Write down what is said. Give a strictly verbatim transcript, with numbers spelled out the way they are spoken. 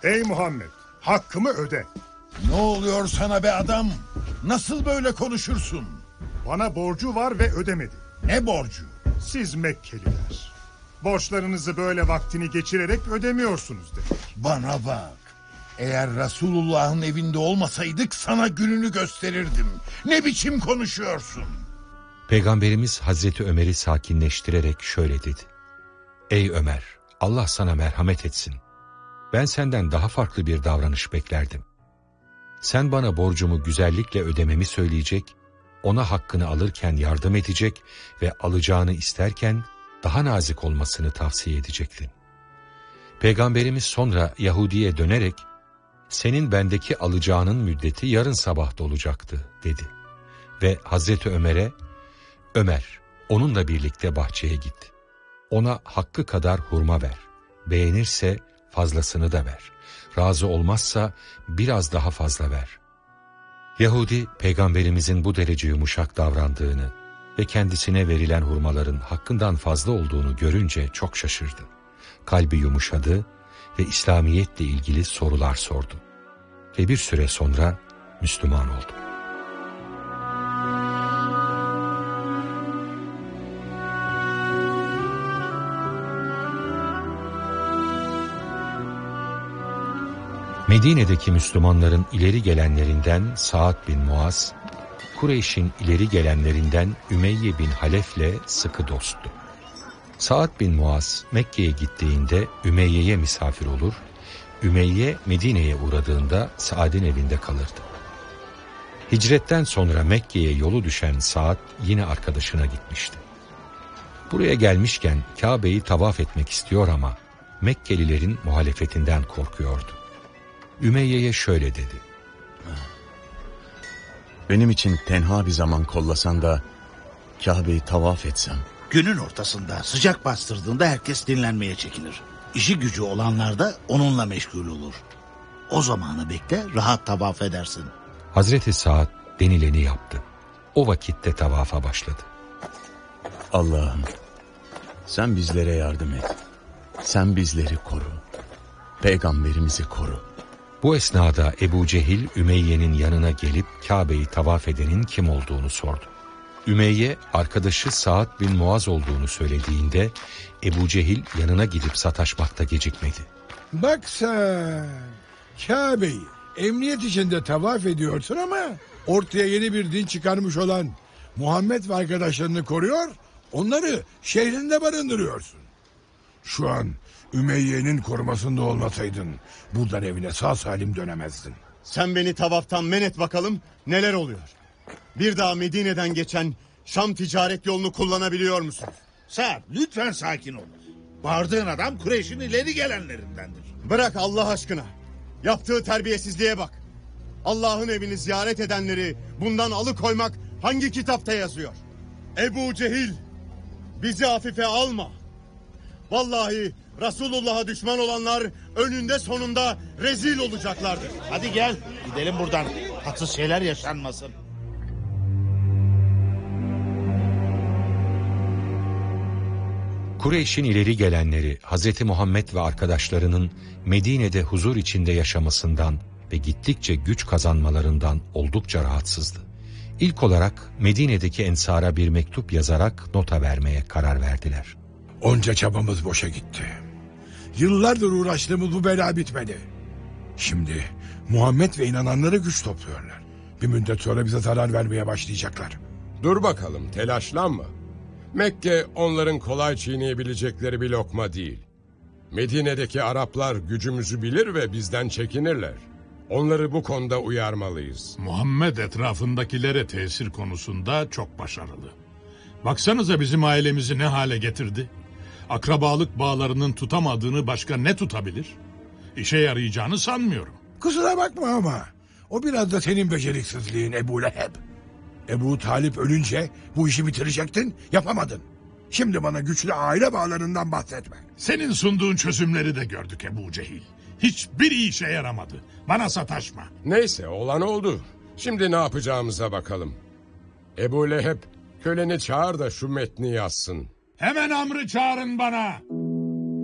Ey Muhammed, hakkımı öde. Ne oluyor sana be adam? Nasıl böyle konuşursun? Bana borcu var ve ödemedi. Ne borcu? Siz Mekkeliler. Borçlarınızı böyle vaktini geçirerek ödemiyorsunuz demek. Bana bak. Eğer Resulullah'ın evinde olmasaydık sana gününü gösterirdim. Ne biçim konuşuyorsun? Peygamberimiz Hazreti Ömer'i sakinleştirerek şöyle dedi. Ey Ömer, Allah sana merhamet etsin. Ben senden daha farklı bir davranış beklerdim. Sen bana borcumu güzellikle ödememi söyleyecek, ona hakkını alırken yardım edecek ve alacağını isterken daha nazik olmasını tavsiye edecektin. Peygamberimiz sonra Yahudi'ye dönerek, senin bendeki alacağının müddeti yarın sabah olacaktı dedi. Ve Hazreti Ömer'e, Ömer, onunla birlikte bahçeye git. Ona hakkı kadar hurma ver. Beğenirse fazlasını da ver. Razı olmazsa biraz daha fazla ver. Yahudi, Peygamberimizin bu derece yumuşak davrandığını ve kendisine verilen hurmaların hakkından fazla olduğunu görünce çok şaşırdı. Kalbi yumuşadı ve İslamiyetle ilgili sorular sordu. Ve bir süre sonra Müslüman oldu. Medine'deki Müslümanların ileri gelenlerinden Sa'd bin Muaz, Kureyş'in ileri gelenlerinden Ümeyye bin Halef'le sıkı dosttu. Sa'd bin Muaz Mekke'ye gittiğinde Ümeyye'ye misafir olur, Ümeyye Medine'ye uğradığında Sa'd'in evinde kalırdı. Hicretten sonra Mekke'ye yolu düşen Sa'd yine arkadaşına gitmişti. Buraya gelmişken Kabe'yi tavaf etmek istiyor ama Mekkelilerin muhalefetinden korkuyordu. Ümeyye'ye şöyle dedi. Benim için tenha bir zaman kollasan da Kabe'yi tavaf etsem. Günün ortasında sıcak bastırdığında herkes dinlenmeye çekilir. İşi gücü olanlar da onunla meşgul olur. O zamanı bekle, rahat tavaf edersin. Hazreti Sa'd denileni yaptı. O vakitte tavafa başladı. Allah'ım, sen bizlere yardım et. Sen bizleri koru. Peygamberimizi koru. Bu esnada Ebu Cehil Ümeyye'nin yanına gelip Kabe'yi tavaf edenin kim olduğunu sordu. Ümeyye arkadaşı Sa'd bin Muaz olduğunu söylediğinde Ebu Cehil yanına gidip sataşmakta gecikmedi. Bak sen, Kabe'yi emniyet içinde tavaf ediyorsun ama ortaya yeni bir din çıkarmış olan Muhammed ve arkadaşlarını koruyor, onları şehrinde barındırıyorsun. Şu an Ümeyye'nin korumasında olmasaydın buradan evine sağ salim dönemezdin. Sen beni tavaftan men et bakalım, neler oluyor? Bir daha Medine'den geçen Şam ticaret yolunu kullanabiliyor musun? Sa'd, lütfen sakin ol. Bağırdığın adam Kureyş'in ileri gelenlerindendir. Bırak Allah aşkına. Yaptığı terbiyesizliğe bak. Allah'ın evini ziyaret edenleri bundan alıkoymak hangi kitapta yazıyor? Ebu Cehil, bizi hafife alma. Vallahi Resulullah'a düşman olanlar önünde sonunda rezil olacaklardır. Hadi gel, gidelim buradan. Tatsız şeyler yaşanmasın. Kureyş'in ileri gelenleri Hazreti Muhammed ve arkadaşlarının Medine'de huzur içinde yaşamasından ve gittikçe güç kazanmalarından oldukça rahatsızdı. İlk olarak Medine'deki ensara bir mektup yazarak nota vermeye karar verdiler. Onca çabamız boşa gitti. Yıllardır uğraştığımız bu bela bitmedi. Şimdi Muhammed ve inananları güç topluyorlar. Bir müddet sonra bize zarar vermeye başlayacaklar. Dur bakalım, telaşlanma. Mekke onların kolay çiğneyebilecekleri bir lokma değil. Medine'deki Araplar gücümüzü bilir ve bizden çekinirler. Onları bu konuda uyarmalıyız. Muhammed etrafındakilere tesir konusunda çok başarılı. Baksanıza bizim ailemizi ne hale getirdi. Akrabalık bağlarının tutamadığını başka ne tutabilir? İşe yarayacağını sanmıyorum. Kusura bakma ama o biraz da senin beceriksizliğin Ebu Leheb. Ebu Talip ölünce bu işi bitirecektin, yapamadın. Şimdi bana güçlü aile bağlarından bahsetme. Senin sunduğun çözümleri de gördük Ebu Cehil. Hiçbir işe yaramadı. Bana sataşma. Neyse, olan oldu. Şimdi ne yapacağımıza bakalım. Ebu Leheb, köleni çağır da şu metni yazsın. Hemen Amr'ı çağırın bana.